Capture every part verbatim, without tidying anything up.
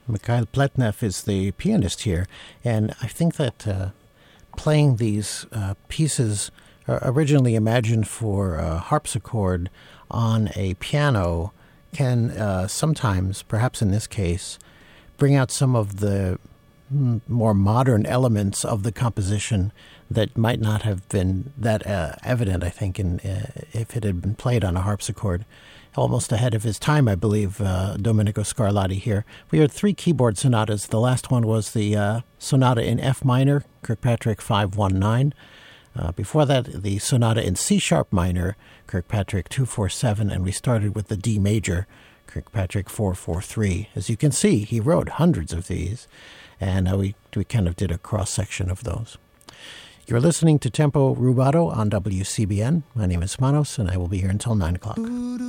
Mikhail Pletnev is the pianist here, and I think that uh, playing these uh, pieces are originally imagined for a harpsichord on a piano can uh, sometimes, perhaps in this case, bring out some of the more modern elements of the composition that might not have been that uh, evident, I think, in, uh, if it had been played on a harpsichord. Almost ahead of his time, I believe, uh, Domenico Scarlatti here. We heard three keyboard sonatas. The last one was the uh, sonata in F minor, Kirkpatrick five one nine. Uh, before that, the sonata in C-sharp minor, Kirkpatrick two four seven, and we started with the D major, Kirkpatrick four four three. As you can see, he wrote hundreds of these, and uh, we, we kind of did a cross-section of those. You're listening to Tempo Rubato on W C B N. My name is Manos, and I will be here until nine o'clock.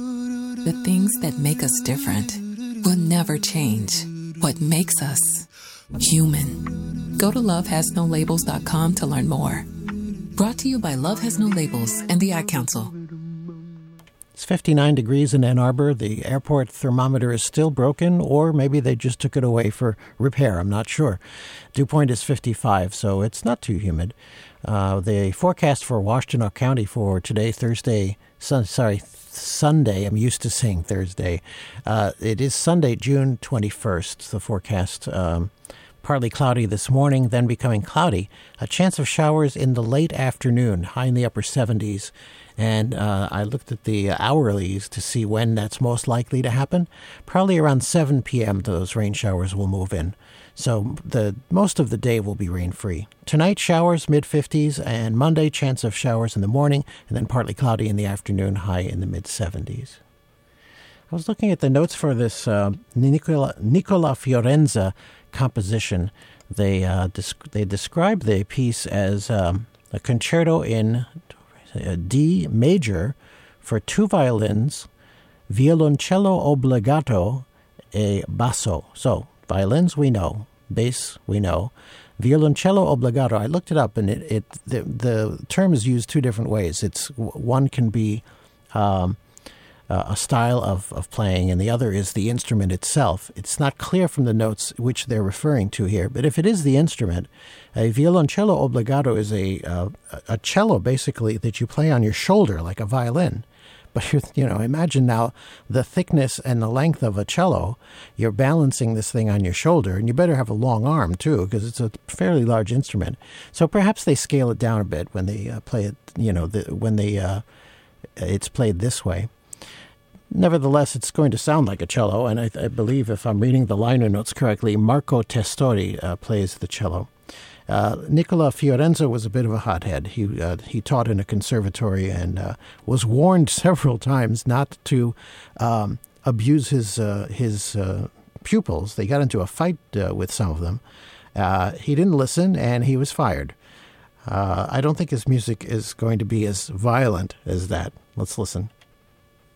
The things that make us different will never change. What makes us human. Go to love has no labels dot com to learn more. Brought to you by Love Has No Labels and the Ad Council. It's fifty-nine degrees in Ann Arbor. The airport thermometer is still broken, or maybe they just took it away for repair. I'm not sure. Dew point is fifty-five, so it's not too humid. Uh, the forecast for Washtenaw County for today, Thursday, sun, sorry, Sunday. I'm used to saying Thursday. Uh, it is Sunday, June twenty-first, the forecast. Um, partly cloudy this morning, then becoming cloudy. A chance of showers in the late afternoon, high in the upper seventies. And uh, I looked at the hourlies to see when that's most likely to happen. Probably around seven p.m. those rain showers will move in. So the most of the day will be rain-free. Tonight, showers, mid-fifties, and Monday, chance of showers in the morning, and then partly cloudy in the afternoon, high in the mid-seventies. I was looking at the notes for this uh, Nicola, Nicola Fiorenza composition. They uh, desc- they describe the piece as um, a concerto in D major for two violins, violoncello obbligato, e basso. So, violins we know, bass we know. Violoncello obbligato, I looked it up, and it, it the, the term is used two different ways. It's one can be um, a style of, of playing, and the other is the instrument itself. It's not clear from the notes which they're referring to here, but if it is the instrument, a violoncello obbligato is a uh, a cello, basically, that you play on your shoulder like a violin. But, you know, imagine now the thickness and the length of a cello. You're balancing this thing on your shoulder, and you better have a long arm, too, because it's a fairly large instrument. So perhaps they scale it down a bit when they uh, play it, you know, the, when they uh, it's played this way. Nevertheless, it's going to sound like a cello, and I, I believe, if I'm reading the liner notes correctly, Marco Testori uh, plays the cello. Uh, Nicola Fiorenza was a bit of a hothead. He uh, he taught in a conservatory and uh, was warned several times not to um, abuse his uh, his uh, pupils. They got into a fight uh, with some of them. Uh, he didn't listen, and he was fired. Uh, I don't think his music is going to be as violent as that. Let's listen.